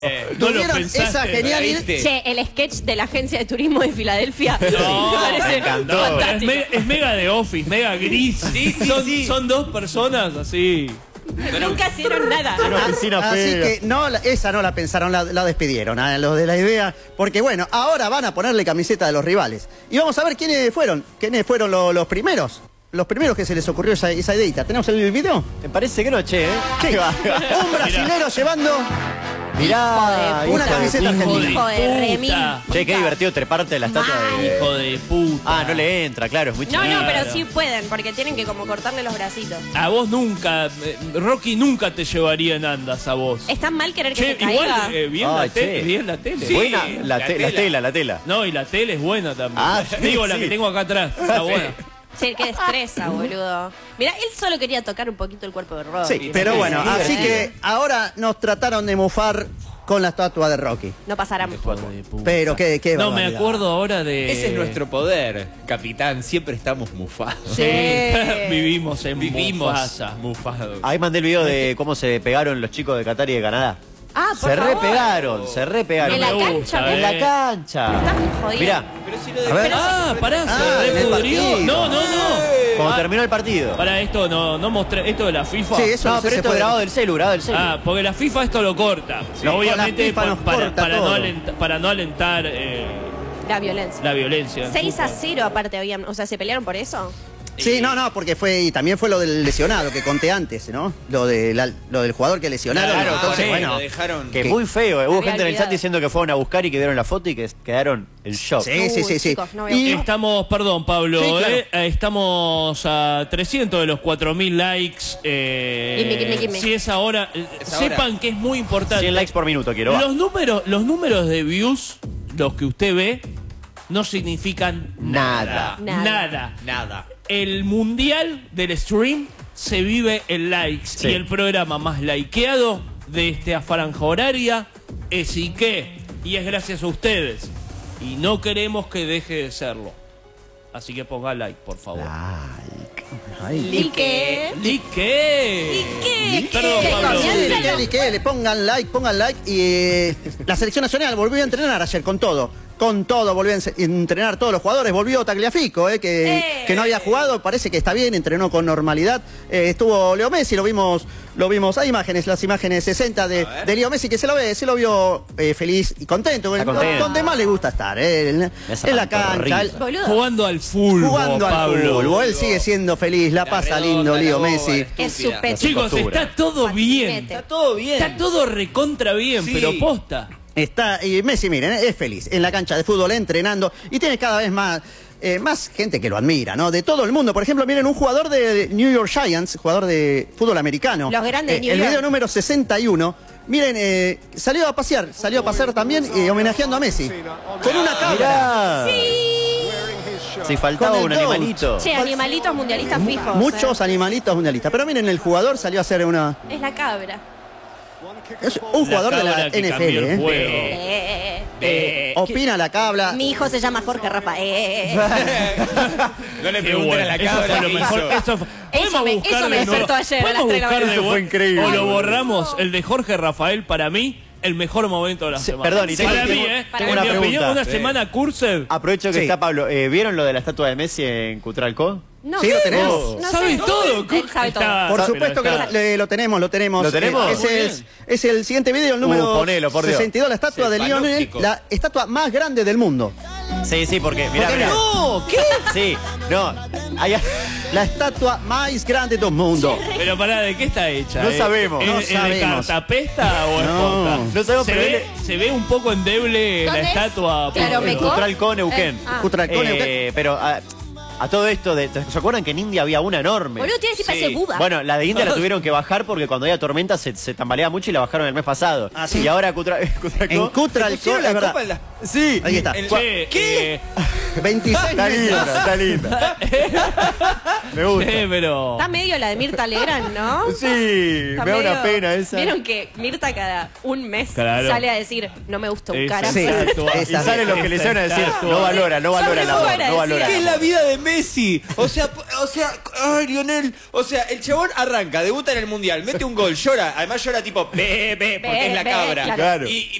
No lo ¿Tuvieron pensaste, esa genial idea? Che, el sketch de la agencia de turismo de Filadelfia. No, me parece me encantó. fantástico. Es mega de Office, mega gris. Son dos personas así. Nunca hicieron nada. Una oficina Así fea. que no, esa no la pensaron, la despidieron a los de la idea. Porque bueno, ahora van a ponerle camiseta de los rivales. Y vamos a ver quiénes fueron los primeros. Los primeros que se les ocurrió esa ideita. ¿Tenemos el video? Me parece que no, che, ¿eh? Sí. Un brasilero llevando Mirá, una camiseta argentina. Hijo de remil. Che, qué divertido treparte la estatua de... Hijo de puta. Ah, no le entra, claro, es muy chiquito. No, pero sí pueden, porque tienen que como cortarle los bracitos. A vos nunca, Rocky nunca te llevaría en andas a vos. ¿Es tan mal querer que Che, se caiga? igual, bien, Ay, che. bien la tele. Sí, buena, la tela. No, y la tele es buena también. Ah, sí, Digo, la sí. que tengo acá atrás. Está buena. Che, qué destreza, boludo. Mirá, él solo quería tocar un poquito el cuerpo de Rocky. Sí, pero bueno, sí, así sí. que ahora nos trataron de mofar con la estatua de Rocky. No pasará. Pero qué No, me barbaridad. acuerdo ahora de... Ese es nuestro poder, capitán. Siempre estamos mufados. Sí. Vivimos en Vivimos Mufasa. mufados. Ahí mandé el video de cómo se pegaron los chicos de Qatar y de Canadá. Ah, por Se favor. repegaron, se repegaron. En la me cancha, gusta, En la cancha. Estás jodido. Mirá, Pero si lo A ver. Ah, pará, Ah, se en el repudrió. partido. No. cuando Ah, terminó el partido. Pará, esto no mostré. Esto de la FIFA. Sí, eso No, se pero esto puede- es grabado del celu, Ah, porque la FIFA esto lo corta. Sí, Obviamente la FIFA nos corta para todo. no alentar La violencia. la violencia. 6-0 aparte habían, o sea, ¿se pelearon por eso? Sí, no, porque y también fue lo del lesionado que conté antes, ¿no? Lo del jugador que lesionaron. Claro, entonces, sí, bueno. lo dejaron. Que muy feo, hubo Había gente en el chat olvidado. diciendo que fueron a buscar y que vieron la foto y que quedaron en shock. Sí. Chicos, no veo Y- cómo. Estamos, perdón Pablo, Sí, claro. Estamos a 300 de los 4000 likes. Gimme. Si es ahora, Es ahora. sepan que es muy importante. 100 likes por minuto quiero. va. Los números de views, los que usted ve, no significan Nada. Nada. El mundial del stream se vive en likes. Sí. Y el programa más likeado de esta franja horaria es Ike. Y es gracias a ustedes. Y no queremos que deje de serlo. Así que ponga like, por favor. ¿Y qué? Like. Perdón, ¿Qué? Pablo. Comienza. Que le pongan like. Y la selección nacional volvió a entrenar ayer con todo. Volvió a entrenar todos los jugadores. Volvió Tagliafico, que no había jugado. Parece que está bien, entrenó con normalidad. Estuvo Leo Messi, lo vimos. Hay las imágenes 60 de Leo Messi, que se lo vio feliz y contento. Está contento. Donde más le gusta estar, en la cancha. Boludo. Jugando al fútbol, Jugando al Pablo. fútbol. Él sigue siendo feliz, la pasa lindo, Leo Messi. Es su pecho. Chicos, Costura. está todo bien. Está todo bien. Está todo recontra bien, Sí. pero posta. Y Messi, miren, es feliz en la cancha de fútbol entrenando y tiene cada vez más gente que lo admira, ¿no? De todo el mundo. Por ejemplo, miren, un jugador de New York Giants, jugador de fútbol americano. Los grandes de New El York. video número 61. Miren, salió a pasear también homenajeando a Messi. Con una cabra. Mirá. Si faltaba Con un el goat. animalito. Che, animalitos mundialistas fijos. Muchos animalitos mundialistas. Pero miren, el jugador salió a hacer una... Es la cabra. Es un jugador de la cabra que cambió el NFL, juego. Opina la cabra. Mi hijo se llama Jorge Rafa. No le Qué pregunten bueno. a la Eso cabra. fue lo qué mejor. hizo. Eso me despertó ayer a las 3 de la mañana. Eso fue increíble. O lo borramos, el de Jorge Rafael, para mí, el mejor momento de la semana. perdón, y para tengo- mí, tengo en una mi opinión, pregunta. una semana cursed. Aprovecho que Sí. está Pablo. ¿Vieron lo de la estatua de Messi en Cutralcó? No, Sí, lo tenemos. No ¿Sabes sé. todo? Él sabe todo. Está- Por pero supuesto que está- lo tenemos. ¿Lo tenemos? Es el siguiente video, el número ponelo, por Dios. 62, la estatua Sí, de Lionel, panóptico. la estatua más grande del mundo. Sí, porque mirá, ¿Por qué mirá. no? ¿Qué? Sí, no. hay- La estatua más grande del mundo. Pero pará, ¿de qué está hecha? No sabemos. ¿Es, No es de sabemos. cartapesta o es No. posta? No sabemos, se pero ve, se ve un poco endeble la ¿Dónde es? estatua. Claro, pero- Mecó. Cutralcó, Neuquén. Cutralcó, Pero a todo esto, ¿se acuerdan que en India había una enorme? Boludo, tiene que decir parece Buda. Bueno, la de India la tuvieron que bajar porque cuando había tormenta se tambalea mucho y la bajaron el mes pasado. Ah, sí. Y ahora Cutralcó... En Cutralcó, Pusieron es la verdad. copa en la... Sí. Ahí está. Che, 26 Está linda, metros. está linda. Me gusta. Pero... Está medio la de Mirta Legrand, ¿no? Sí, Está me da una medio- pena esa. Vieron que Mirta cada un mes Claro. sale a decir, no me gusta un Esa carajo. Sí. estatua. Y sale lo que le van a decir, Estatua. no valora el amor, no valora ¿Qué el es la amor. vida de Messi? O sea, ay, Lionel. O sea, el chabón arranca, debuta en el Mundial, mete un gol, llora. Además llora tipo, porque es la cabra. claro. Claro. Y